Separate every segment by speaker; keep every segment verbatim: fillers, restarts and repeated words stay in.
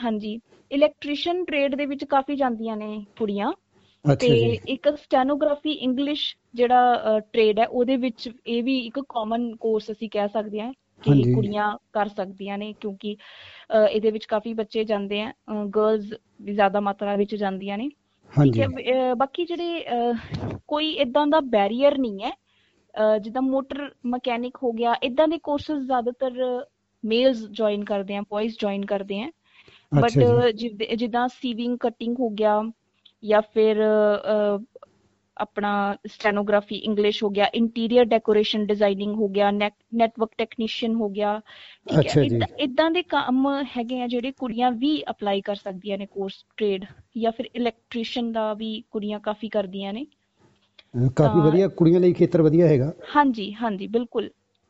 Speaker 1: ਹਾਂਜੀ, electrician trade ਦੇ ਵਿੱਚ ਕਾਫੀ ਜਾਂਦੀਆਂ ਨੇ ਕੁੜੀਆਂ। ਤੇ
Speaker 2: ਅੱਛਾ ਜੀ।
Speaker 1: ਇੱਕ ਸਟੈਨੋਗ੍ਰਾਫੀ ਇੰਗਲਿਸ਼ ਜਿਹੜਾ ਟ੍ਰੇਡ ਹੈ ਉਹਦੇ ਵਿੱਚ ਇਹ ਵੀ ਇੱਕ ਕਾਮਨ ਕੋਰਸ ਅਸੀਂ ਕਹਿ ਸਕਦੇ ਹਾਂ ਕਿ
Speaker 2: ਹਾਂਜੀ
Speaker 1: ਕੁੜੀਆਂ ਕਰ ਸਕਦੀਆਂ ਨੇ, ਕਿਉਂਕਿ ਅਹ, ਇਹਦੇ ਵਿੱਚ ਕਾਫੀ ਬੱਚੇ ਜਾਂਦੇ ਆ, ਗਰਲਜ਼ ਵੀ ਜ਼ਿਆਦਾ ਮਾਤਰਾ ਵਿੱਚ ਜਾਂਦੀਆਂ ਨੇ। ਠੀਕ ਹੈ।
Speaker 2: ਹਾਂਜੀ
Speaker 1: ਅਹ, ਬਾਕੀ ਜਿਹੜੇ ਅਹ, ਕੋਈ ਇਦਾਂ ਦਾ ਬੈਰੀਅਰ ਨਹੀਂ ਹੈ। ਅਹ, ਜਿੱਦਾਂ ਮੋਟਰ ਮਕੈਨਿਕ ਹੋ ਗਿਆ, ਇਦਾਂ ਦੇ ਕੋਰਸਿਸ ਜ਼ਿਆਦਾਤਰ ਮੇਲਸ ਜੁਆਇਨ ਕਰਦੇ ਆ, ਬॉयਜ਼ ਜੁਆਇਨ ਕਰਦੇ ਆ।
Speaker 2: ਅੱਛਾ
Speaker 1: ਬਟ
Speaker 2: ਜੀ।
Speaker 1: ਜਿੱਦਾਂ ਸੀਵਿੰਗ ਕਟਿੰਗ ਹੋ ਗਿਆ, ਜਾਂ ਫਿਰ ਅਹ, ਆਪਣਾ ਸਟੈਨੋਗ੍ਰਾਫੀ ਇੰਗਲਿਸ਼ ਹੋ ਗਿਆ, ਇੰਟੀਰੀਅਰ ਡੈਕੋਰੇਸ਼ਨ ਡਿਜ਼ਾਈਨਿੰਗ ਹੋ ਗਿਆ, ਨੈਟਵਰਕ ਟੈਕਨੀਸ਼ੀਅਨ ਹੋ ਗਿਆ। ਠੀਕ ਹੈ।
Speaker 2: ਅੱਛਾ ਜੀ।
Speaker 1: ਇਦਾਂ ਇਦਾਂ ਦੇ ਕੰਮ ਹੈਗੇ ਆ ਜਿਹੜੇ ਕੁੜੀਆਂ ਵੀ ਅਪਲਾਈ ਕਰ ਸਕਦੀਆਂ ਨੇ ਕੋਰਸ ਟ੍ਰੇਡ, ਜਾਂ ਫਿਰ ਇਲੈਕਟ੍ਰੀਸ਼ੀਅਨ ਦਾ ਵੀ ਕੁੜੀਆਂ ਕਾਫੀ ਕਰਦੀਆਂ ਨੇ।
Speaker 2: ਅਹ ਕਾਫੀ
Speaker 1: ਤਾਂ
Speaker 2: ਵਧੀਆ, ਕੁੜੀਆਂ ਲਈ ਖੇਤਰ ਵਧੀਆ ਹੈਗਾ।
Speaker 1: ਹਾਂਜੀ ਹਾਂਜੀ ਬਿਲਕੁਲ।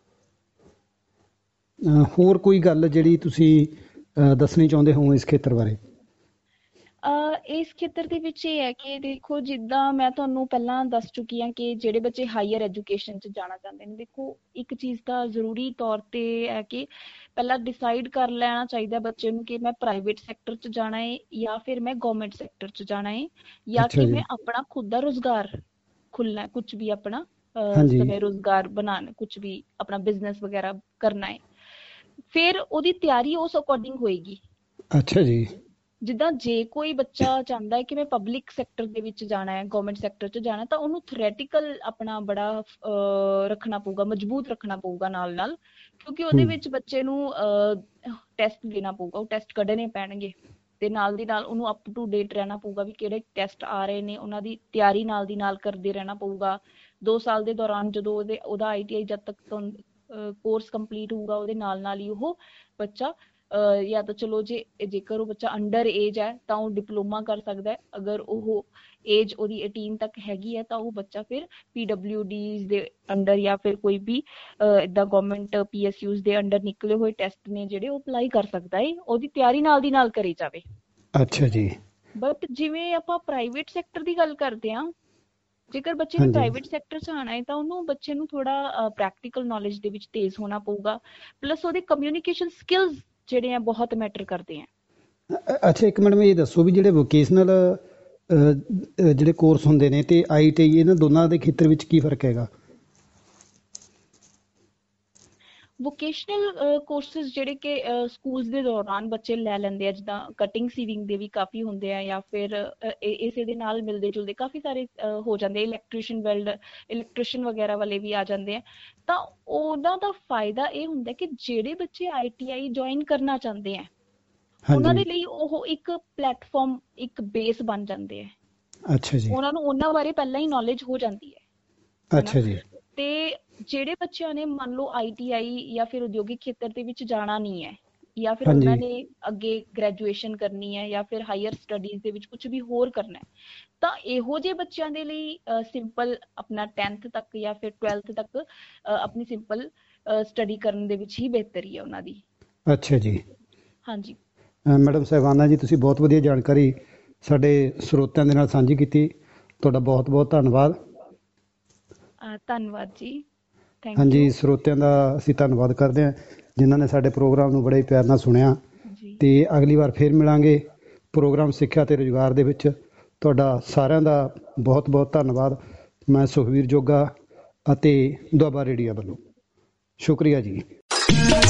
Speaker 2: ਅਹ ਹੋਰ ਕੋਈ ਗੱਲ ਜਿਹੜੀ ਤੁਸੀਂ ਅਹ ਦੱਸਣੀ ਚਾਹੁੰਦੇ ਹੋ ਇਸ ਖੇਤਰ ਬਾਰੇ?
Speaker 1: ਅਹ ਇਸ ਖੇਤਰ ਦੇ ਵਿੱਚ ਇਹ ਹੈ ਕਿ ਦੇਖੋ, ਜਿੱਦਾਂ ਮੈਂ ਤੁਹਾਨੂੰ ਪਹਿਲਾਂ ਦੱਸ ਚੁੱਕੀ ਹਾਂ ਕਿ ਜਿਹੜੇ ਬੱਚੇ ਹਾਇਰ ਐਜੂਕੇਸ਼ਨ 'ਚ ਜਾਣਾ ਚਾਹੁੰਦੇ ਨੇ, ਦੇਖੋ ਇੱਕ ਚੀਜ਼ ਤਾਂ ਜ਼ਰੂਰੀ ਤੌਰ ਤੇ ਹੈ ਕਿ ਪਹਿਲਾਂ ਡਿਸਾਈਡ ਕਰ ਲੈਣਾ ਚਾਹੀਦਾ ਬੱਚੇ ਨੂੰ ਕਿ ਮੈਂ ਪ੍ਰਾਈਵੇਟ ਸੈਕਟਰ 'ਚ ਜਾਣਾ ਹੈ, ਜਾਂ ਫਿਰ ਮੈਂ ਗਵਰਨਮੈਂਟ ਸੈਕਟਰ 'ਚ ਜਾਣਾ ਹੈ, ਜਾਂ
Speaker 2: ਅੱਛਾ
Speaker 1: ਕਿ
Speaker 2: ਜੀ।
Speaker 1: ਮੈਂ ਆਪਣਾ ਖੁਦ ਦਾ ਰੁਜ਼ਗਾਰ ਖੁੱਲਣਾ, ਕੁਝ ਵੀ ਆਪਣਾ
Speaker 2: ਹਾਂਜੀ।
Speaker 1: ਸਵੈ ਰੁਜ਼ਗਾਰ ਬਣਾਉਣਾ, ਕੁਝ ਵੀ ਆਪਣਾ ਬਿਜ਼ਨਸ ਵਗੈਰਾ ਕਰਨਾ ਹੈ। ਫਿਰ ਉਹਦੀ ਤਿਆਰੀ ਉਸ ਅਕੋਰਡਿੰਗ ਹੋਏਗੀ।
Speaker 2: ਅੱਛਾ ਜੀ।
Speaker 1: ਜਿੱਦਾਂ ਜੇ ਕੋਈ ਬੱਚਾ ਚਾਹੁੰਦਾ ਹੈ ਕਿ ਮੈਂ ਪਬਲਿਕ ਸੈਕਟਰ ਦੇ ਵਿੱਚ ਜਾਣਾ ਹੈ, ਗਵਰਨਮੈਂਟ ਸੈਕਟਰ 'ਚ ਜਾਣਾ, ਤਾਂ ਉਹਨੂੰ ਥਿਓਰੈਟੀਕਲ ਆਪਣਾ ਬੜਾ ਅਹ, ਰੱਖਣਾ ਪਊਗਾ, ਮਜ਼ਬੂਤ ਰੱਖਣਾ ਪਊਗਾ ਨਾਲ ਨਾਲ, ਕਿਉਂਕਿ ਉਹਦੇ
Speaker 2: ਹੂੰ।
Speaker 1: ਵਿੱਚ ਬੱਚੇ ਨੂੰ ਟੈਸਟ ਦੇਣਾ ਪਊਗਾ, ਉਹ ਟੈਸਟ ਕੱਢਣੇ ਪੈਣਗੇ, ਤੇ ਨਾਲ ਦੀ ਨਾਲ ਉਹਨੂੰ ਅਪ ਟੂ ਡੇਟ ਰਹਿਣਾ ਪਊਗਾ ਵੀ ਕਿਹੜੇ ਟੈਸਟ ਆ ਰਹੇ ਨੇ, ਉਹਨਾਂ ਦੀ ਤਿਆਰੀ ਨਾਲ ਦੀ ਨਾਲ ਕਰਦੇ ਰਹਿਣਾ ਪਊਗਾ। ਦੋ ਸਾਲ ਦੇ ਦੌਰਾਨ ਜਦੋਂ ਉਹਦੇ ਉਹਦਾ ਆਈ ਟੀ ਆਈ ਜਦ ਤੱਕ ਕੋਰਸ ਕੰਪਲੀਟ ਹੋਊਗਾ, ਉਹਦੇ ਨਾਲ ਨਾਲ ਹੀ ਉਹ ਬੱਚਾ ਅਹ, ਜਾਂ ਤਾਂ ਚਲੋ ਜੇ ਜੇਕਰ ਉਹ ਬੱਚਾ ਅੰਡਰ ਏਜ ਹੈ ਤਾਂ ਉਹ ਡਿਪਲੋਮਾ ਕਰ ਸਕਦਾ ਹੈ। ਅਗਰ ਉਹ ਏਜ ਉਹਦੀ ਅਠਾਰਾਂ ਤੱਕ ਹੈਗੀ ਹੈ ਤਾਂ ਉਹ ਬੱਚਾ ਫਿਰ ਪੀ ਡਬਲਿਊ ਡੀਜ਼ ਦੇ ਅੰਡਰ, ਜਾਂ ਫਿਰ ਕੋਈ ਵੀ ਇਦਾਂ ਗਵਰਨਮੈਂਟ ਪੀ ਐਸ ਯੂਜ਼ ਦੇ ਅੰਡਰ ਨਿਕਲੇ ਹੋਏ ਟੈਸਟ ਨੇ ਜਿਹੜੇ, ਉਹ ਅਪਲਾਈ ਕਰ ਸਕਦਾ ਹੈ, ਉਹਦੀ ਤਿਆਰੀ ਨਾਲ ਦੀ ਨਾਲ ਕਰੀ ਜਾਵੇ।
Speaker 2: ਅੱਛਾ ਜੀ।
Speaker 1: ਬਟ ਜਿਵੇਂ ਆਪਾਂ ਪ੍ਰਾਈਵੇਟ ਸੈਕਟਰ ਦੀ ਗੱਲ ਕਰਦੇ ਹਾਂ, ਜੇਕਰ ਬੱਚੇ ਨੇ
Speaker 2: ਹਾਂਜੀ।
Speaker 1: ਪ੍ਰਾਈਵੇਟ ਸੈਕਟਰ 'ਚ ਆਉਣਾ ਹੈ ਤਾਂ ਉਹਨੂੰ ਬੱਚੇ ਨੂੰ ਥੋੜਾ ਪ੍ਰੈਕਟੀਕਲ ਨੌਲੇਜ ਦੇ ਵਿੱਚ ਤੇਜ਼ ਹੋਣਾ ਪਊਗਾ, ਪਲੱਸ ਉਹਦੇ ਕਮਿਊਨੀਕੇਸ਼ਨ ਸਕਿੱਲਸ ਜਿਹੜੇ ਆ ਬਹੁਤ ਮੈਟਰ ਕਰਦੇ ਆ।
Speaker 2: ਅ- ਅੱਛਾ, ਇੱਕ ਮਿੰਟ ਮੈਨੂੰ ਇਹ ਦੱਸੋ ਵੀ ਜਿਹੜੇ ਵੋਕੇਸ਼ਨਲ ਜਿਹੜੇ ਕੋਰਸ ਹੁੰਦੇ ਨੇ ਤੇ ਆਈ ਟੀ ਆਈ, ਇਹਨਾਂ ਦੋਨਾਂ ਦੇ ਖੇਤਰ ਵਿੱਚ ਕੀ ਫਰਕ ਹੈਗਾ?
Speaker 1: ਵੋਕੇਸ਼ਨਲ ਕੋਰਸਿਸ ਜਿਹੜੇ ਕਿ ਸਕੂਲਸ ਦੇ ਦੌਰਾਨ ਬੱਚੇ ਲੈ ਲੈਂਦੇ ਆ, ਜਿੱਦਾਂ ਕਟਿੰਗ ਸੀਵਿੰਗ ਦੇ ਵੀ ਕਾਫੀ ਹੁੰਦੇ ਆ, ਜਾਂ ਫਿਰ ਅ, ਇ- ਇਸੇ ਦੇ ਨਾਲ ਮਿਲਦੇ ਜੁਲਦੇ ਕਾਫੀ ਸਾਰੇ ਅ, ਹੋ ਜਾਂਦੇ, ਇਲੈਕਟ੍ਰੀਸ਼ੀਅਨ ਵੈਲਡ ਇਲੈਕਟ੍ਰੀਸ਼ੀਅਨ ਵਗੈਰਾ ਵਾਲੇ ਵੀ ਆ ਜਾਂਦੇ ਆ। ਤਾਂ ਉਹਨਾਂ ਦਾ ਫਾਇਦਾ ਇਹ ਹੁੰਦਾ ਕਿ ਜਿਹੜੇ ਬੱਚੇ ਆਈ ਟੀ ਆਈ ਜੁਆਇਨ ਕਰਨਾ ਚਾਹੁੰਦੇ ਆ, ਉਹਨਾਂ
Speaker 2: ਹਾਂਜੀ।
Speaker 1: ਦੇ ਲਈ ਉਹ ਇੱਕ ਪਲੇਟਫਾਰਮ, ਇੱਕ ਬੇਸ ਬਣ ਜਾਂਦੇ ਆ।
Speaker 2: ਅੱਛਾ ਜੀ।
Speaker 1: ਉਹਨਾਂ ਨੂੰ ਉਹਨਾਂ ਬਾਰੇ ਪਹਿਲਾਂ ਹੀ ਨੌਲੇਜ ਹੋ ਜਾਂਦੀ ਹੈ ਹਨਾ।
Speaker 2: ਅੱਛਾ ਜੀ।
Speaker 1: ਤੇ ਜਿਹੜੇ ਬੱਚਿਆਂ ਨੇ ਮੰਨ ਲਓ ਆਈ ਟੀ ਆਈ ਜਾਂ ਫਿਰ ਉਦਯੋਗਿਕ ਖੇਤਰ ਦੇ ਵਿੱਚ ਜਾਣਾ ਨਹੀਂ ਹੈ, ਜਾਂ ਫਿਰ ਉਹਨਾਂ
Speaker 2: ਹਾਂਜੀ।
Speaker 1: ਨੇ ਅੱਗੇ ਗ੍ਰੈਜੂਏਸ਼ਨ ਕਰਨੀ ਹੈ, ਜਾਂ ਫਿਰ ਹਾਇਰ ਸਟੱਡੀਜ਼ ਦੇ ਵਿੱਚ ਕੁਝ ਵੀ ਹੋਰ ਕਰਨਾ ਹੈ, ਤਾਂ ਇਹੋ ਜਿਹੇ ਬੱਚਿਆਂ ਦੇ ਲਈ ਸਿੰਪਲ ਆਪਣਾ ਟੈਂਥ ਤੱਕ ਜਾਂ ਫਿਰ ਟਵੈਲਥ ਤੱਕ ਅ, ਆਪਣੀ ਸਿੰਪਲ ਸਟੱਡੀ ਕਰਨ ਦੇ ਵਿੱਚ ਹੀ ਬਿਹਤਰੀ ਹੈ ਉਹਨਾਂ ਦੀ।
Speaker 2: ਅੱਛਾ ਜੀ।
Speaker 1: ਹਾਂਜੀ।
Speaker 2: ਅ, ਮੈਡਮ ਸਾਹਿਬਾਨਾ ਜੀ, ਤੁਸੀਂ ਬਹੁਤ ਵਧੀਆ ਜਾਣਕਾਰੀ ਸਾਡੇ ਸਰੋਤਿਆਂ ਦੇ ਨਾਲ ਸਾਂਝੀ ਕੀਤੀ। ਤੁਹਾਡਾ ਬਹੁਤ ਬਹੁਤ ਧੰਨਵਾਦ।
Speaker 1: ਅ, ਧੰਨਵਾਦ ਜੀ। ਥੈਂਕ
Speaker 2: ਹਾਂਜੀ,
Speaker 1: ਯੂ
Speaker 2: ਸਰੋਤਿਆਂ ਦਾ ਅਸੀਂ ਧੰਨਵਾਦ ਕਰਦੇ ਹਾਂ ਜਿਨ੍ਹਾਂ ਨੇ ਸਾਡੇ ਪ੍ਰੋਗਰਾਮ ਨੂੰ ਬੜੇ ਪਿਆਰ ਨਾਲ ਸੁਣਿਆ।
Speaker 1: ਜੀ।
Speaker 2: ਤੇ ਅਗਲੀ ਵਾਰ ਫਿਰ ਮਿਲਾਂਗੇ ਪ੍ਰੋਗਰਾਮ ਸਿੱਖਿਆ ਤੇ ਰੁਜ਼ਗਾਰ ਦੇ ਵਿੱਚ। ਤੁਹਾਡਾ ਸਾਰਿਆਂ ਦਾ ਬਹੁਤ ਬਹੁਤ ਧੰਨਵਾਦ। ਮੈਂ ਸੁਖਵੀਰ ਜੋਗਾ ਅਤੇ ਦੁਆਬਾ ਰੇਡੀਓ ਵੱਲੋਂ ਸ਼ੁਕਰੀਆ ਜੀ।